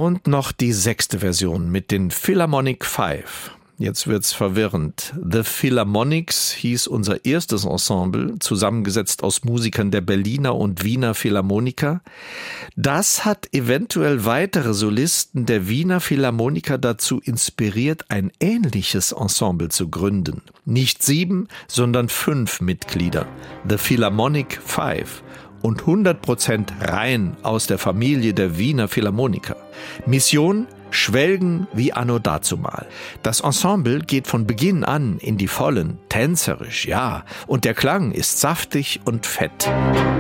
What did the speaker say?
Und noch die 6. Version mit den Philharmonic 5. Jetzt wird's verwirrend. The Philharmonics hieß unser erstes Ensemble, zusammengesetzt aus Musikern der Berliner und Wiener Philharmoniker. Das hat eventuell weitere Solisten der Wiener Philharmoniker dazu inspiriert, ein ähnliches Ensemble zu gründen. Nicht 7, sondern 5 Mitglieder. The Philharmonic 5. Und 100% rein aus der Familie der Wiener Philharmoniker. Mission: Schwelgen wie anno dazumal. Das Ensemble geht von Beginn an in die Vollen, tänzerisch, ja, und der Klang ist saftig und fett.